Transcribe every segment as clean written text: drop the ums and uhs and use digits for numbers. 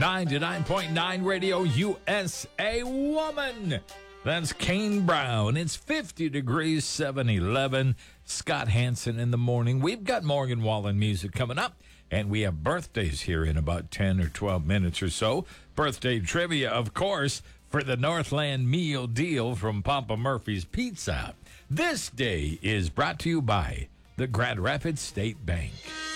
99.9 Radio USA Woman. That's Kane Brown. It's 50 degrees, 711. Scott Hansen in the morning. We've got Morgan Wallen music coming up, and we have birthdays here in about 10 or 12 minutes or so. Birthday trivia, of course, for the Northland Meal Deal from Papa Murphy's Pizza. This day is brought to you by the Grand Rapids State Bank.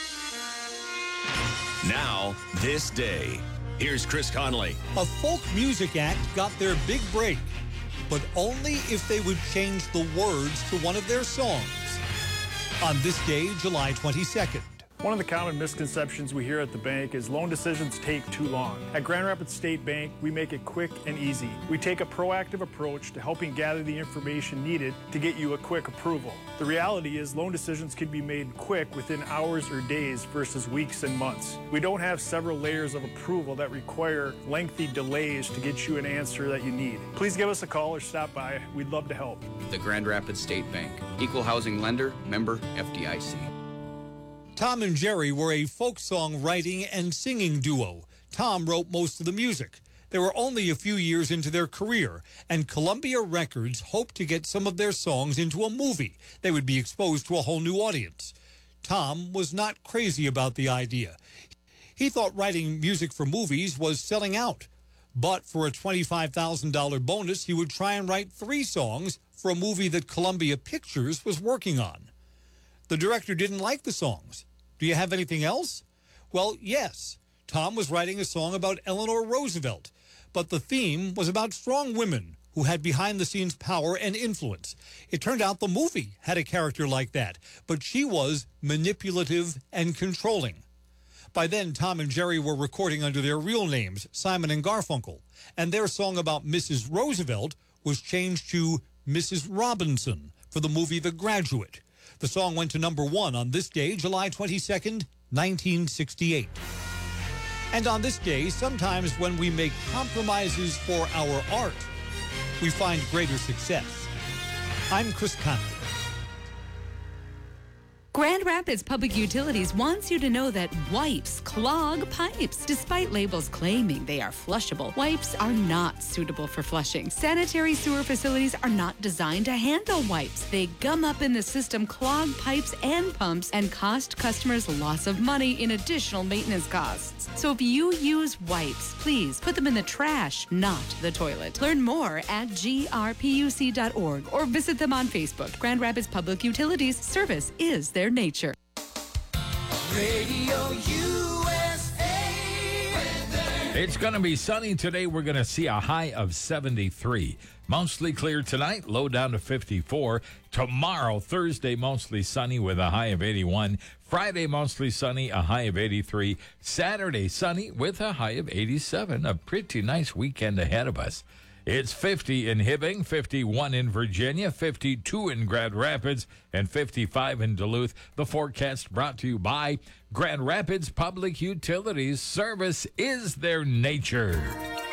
Now, this day. Here's Chris Conley. A folk music act got their big break, but only if they would change the words to one of their songs. On this day, July 22nd. One of the common misconceptions we hear at the bank is loan decisions take too long. At Grand Rapids State Bank, we make it quick and easy. We take a proactive approach to helping gather the information needed to get you a quick approval. The reality is loan decisions can be made quick within hours or days versus weeks and months. We don't have several layers of approval that require lengthy delays to get you an answer that you need. Please give us a call or stop by. We'd love to help. The Grand Rapids State Bank. Equal housing lender, member FDIC. Tom and Jerry were a folk song writing and singing duo. Tom wrote most of the music. They were only a few years into their career, and Columbia Records hoped to get some of their songs into a movie. They would be exposed to a whole new audience. Tom was not crazy about the idea. He thought writing music for movies was selling out. But for a $25,000 bonus, he would try and write 3 songs for a movie that Columbia Pictures was working on. The director didn't like the songs. Do you have anything else? Well, yes. Tom was writing a song about Eleanor Roosevelt, but the theme was about strong women who had behind-the-scenes power and influence. It turned out the movie had a character like that, but she was manipulative and controlling. By then, Tom and Jerry were recording under their real names, Simon and Garfunkel, and their song about Mrs. Roosevelt was changed to Mrs. Robinson for the movie The Graduate. The song went to number 1 on this day, July 22nd, 1968. And on this day, sometimes when we make compromises for our art, we find greater success. I'm Chris Conley. Grand Rapids Public Utilities wants you to know that wipes clog pipes. Despite labels claiming they are flushable, wipes are not suitable for flushing. Sanitary sewer facilities are not designed to handle wipes. They gum up in the system, clog pipes and pumps, and cost customers lots of money in additional maintenance costs. So if you use wipes, please put them in the trash, not the toilet. Learn more at grpuc.org or visit them on Facebook. Grand Rapids Public Utilities, service is their nature. Radio USA. It's going to be sunny today. We're going to see a high of 73. Mostly clear tonight, low down to 54. Tomorrow, Thursday, mostly sunny with a high of 81. Friday, mostly sunny, a high of 83. Saturday, sunny with a high of 87. A pretty nice weekend ahead of us. It's 50 in Hibbing, 51 in Virginia, 52 in Grand Rapids, and 55 in Duluth. The forecast brought to you by Grand Rapids Public Utilities. Service is their nature.